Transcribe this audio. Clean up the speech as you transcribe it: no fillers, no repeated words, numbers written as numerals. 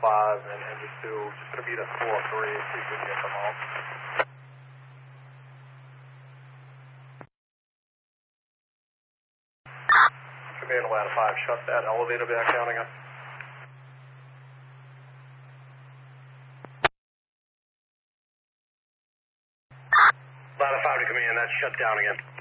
5 and engine 2, just going to be the 4-3 if we can get them all. Command ladder 5, shut that elevator back down again. Ladder 5 to command, that's shut down again.